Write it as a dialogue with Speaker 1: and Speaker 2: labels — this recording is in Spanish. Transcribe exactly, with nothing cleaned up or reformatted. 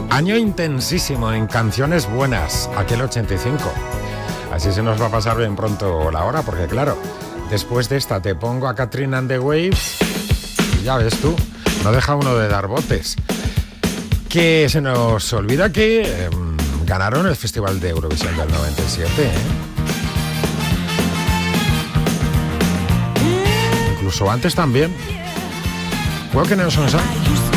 Speaker 1: Año intensísimo en canciones buenas, aquel ochenta y cinco. Así se nos va a pasar bien pronto la hora, porque claro, después de esta te pongo a Katrina and the Waves y ya ves tú, no deja uno de dar botes. Que se nos olvida que eh, ganaron el Festival de Eurovisión del noventa y siete, ¿eh? Incluso antes también. Walking on Sunshine.